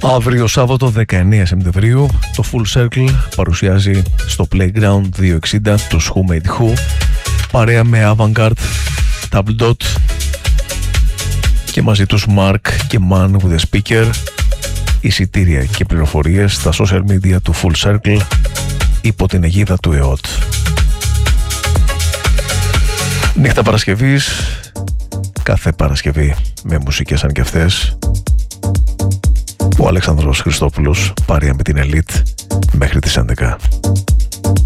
Αύριο Σάββατο 19 Σεπτεμβρίου το Full Circle παρουσιάζει στο Playground 260 τους Who Made Who παρέα με Avantgarde, Double Dot και μαζί τους Mark και Man with a Speaker. Εισιτήρια και πληροφορίες στα social media του Full Circle υπό την αιγίδα του ΕΟΤ. Νύχτα Παρασκευής, κάθε Παρασκευή με μουσικές σαν και αυτές. Ο Αλέξανδρος Χριστόπουλος παρέα με την Elite μέχρι τις 11.